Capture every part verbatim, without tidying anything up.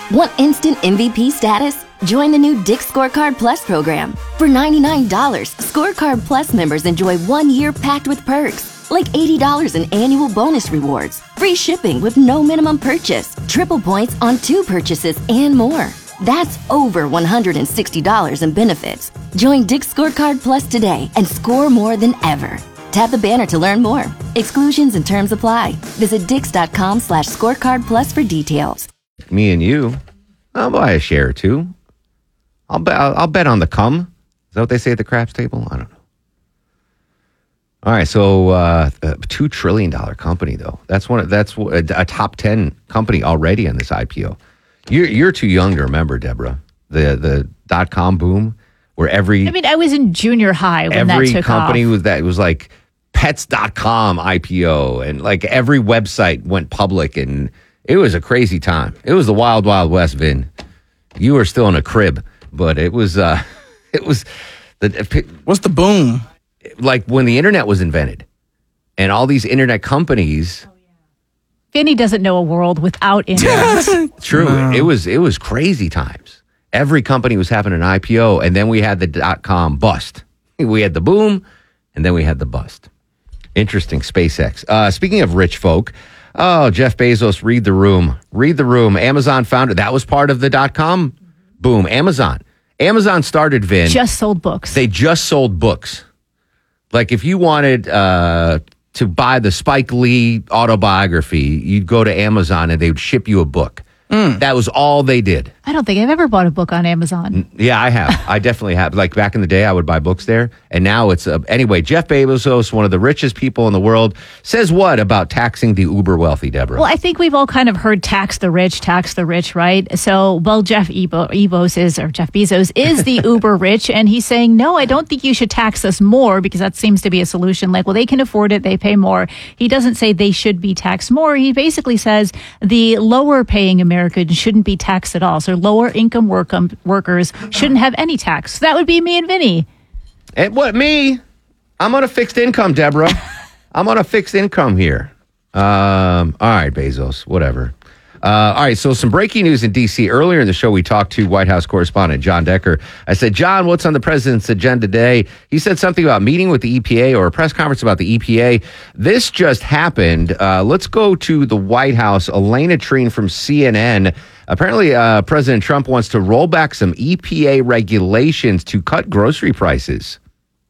Want instant M V P status? Join the new Dick's Scorecard Plus program. For ninety-nine dollars, Scorecard Plus members enjoy one year packed with perks, like eighty dollars in annual bonus rewards, free shipping with no minimum purchase, triple points on two purchases, and more. That's over one hundred sixty dollars in benefits. Join Dick's Scorecard Plus today and score more than ever. Tap the banner to learn more. Exclusions and terms apply. Visit dix.com slash scorecard plus for details. Me and you, I'll buy a share or two. I'll bet. I'll, I'll bet on the cum. Is that what they say at the craps table? I don't know. All right, so uh, a two trillion dollar company though. That's one. That's a, a top ten company already in this I P O. You're you're too young to remember, Deborah. The the dot com boom, where every I mean, I was in junior high when every that took company off. was that it was like pets dot com I P O, and like every website went public, and it was a crazy time. It was the wild, wild west, Vin. You were still in a crib, but it was, uh, it was the. What's the boom? Like when the internet was invented, and all these internet companies. Vinny doesn't know a world without internet. True, No. it was it was crazy times. Every company was having an I P O, and then we had the dot com bust. We had the boom, and then we had the bust. Interesting, SpaceX. Uh, speaking of rich folk. Oh, Jeff Bezos, read the room. Read the room. Amazon founder. That was part of the dot-com boom. Amazon. Amazon started, Vin. Just sold books. They just sold books. Like if you wanted uh, to buy the Spike Lee autobiography, you'd go to Amazon and they would ship you a book. Mm. That was all they did. I don't think I've ever bought a book on Amazon. Yeah, I have. I definitely have. Like back in the day, I would buy books there. And now it's, uh, anyway, Jeff Bezos, one of the richest people in the world, says what about taxing the uber wealthy, Deborah? Well, I think we've all kind of heard tax the rich, tax the rich, right? So, well, Jeff Ebo- Ebos is, or Jeff Bezos is the uber rich. And he's saying, no, I don't think you should tax us more because that seems to be a solution. Like, well, they can afford it. They pay more. He doesn't say they should be taxed more. He basically says the lower paying Americans shouldn't be taxed at all. So lower income work- um, workers shouldn't have any tax. That would be me and Vinny. And what, me? I'm on a fixed income, Deborah. I'm on a fixed income here. Um, all right, Bezos, whatever. Uh, all right, so some breaking news in D C. Earlier in the show, we talked to White House correspondent John Decker. I said, John, what's on the president's agenda today? He said something about meeting with the E P A or a press conference about the E P A. This just happened. Uh, let's go to the White House. Elena Treen from C N N. Apparently, uh, President Trump wants to roll back some E P A regulations to cut grocery prices.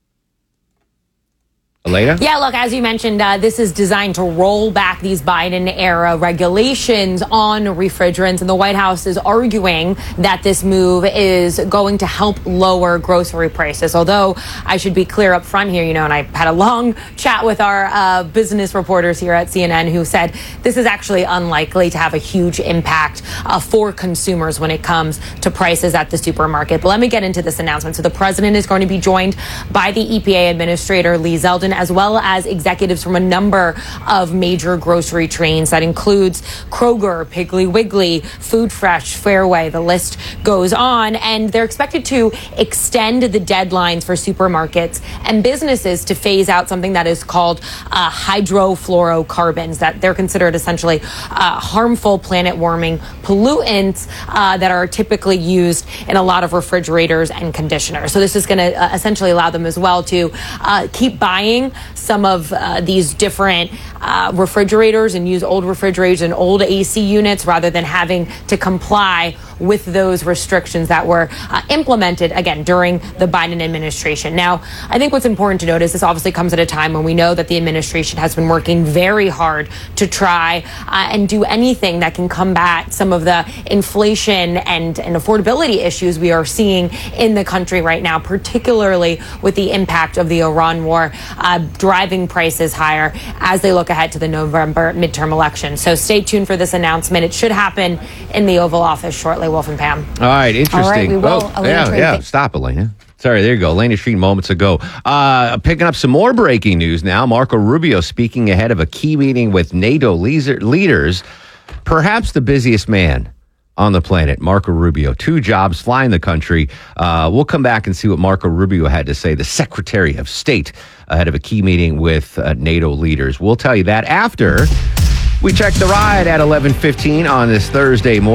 Elena? Yeah, look, as you mentioned, uh, this is designed to roll back these Biden-era regulations on refrigerants, and the White House is arguing that this move is going to help lower grocery prices. Although, I should be clear up front here, you know, and I had a long chat with our uh, business reporters here at C N N who said this is actually unlikely to have a huge impact uh, for consumers when it comes to prices at the supermarket. But let me get into this announcement. So the president is going to be joined by the E P A Administrator Lee Zeldin, as well as executives from a number of major grocery chains. That includes Kroger, Piggly Wiggly, Food Fresh, Fairway. The list goes on. And they're expected to extend the deadlines for supermarkets and businesses to phase out something that is called uh, hydrofluorocarbons, that they're considered essentially uh, harmful planet warming pollutants uh, that are typically used in a lot of refrigerators and conditioners. So this is going to uh, essentially allow them as well to uh, keep buying some of uh, these different uh, refrigerators and use old refrigerators and old A C units rather than having to comply with those restrictions that were uh, implemented, again, during the Biden administration. Now, I think what's important to note is this obviously comes at a time when we know that the administration has been working very hard to try uh, and do anything that can combat some of the inflation and, and affordability issues we are seeing in the country right now, particularly with the impact of the Iran war uh, driving prices higher as they look ahead to the November midterm election. So stay tuned for this announcement. It should happen in the Oval Office shortly. Wolf and Pam. All right, interesting. All right, we will. Oh, Elena yeah, Treen, yeah. thank- Stop, Elena. Sorry, there you go. Elena Treen moments ago. Uh, picking up some more breaking news now. Marco Rubio speaking ahead of a key meeting with NATO leaders. Perhaps the busiest man on the planet, Marco Rubio. Two jobs, flying the country. Uh, we'll come back and see what Marco Rubio had to say, the Secretary of State, ahead of a key meeting with uh, NATO leaders. We'll tell you that after we check the ride at eleven fifteen on this Thursday morning.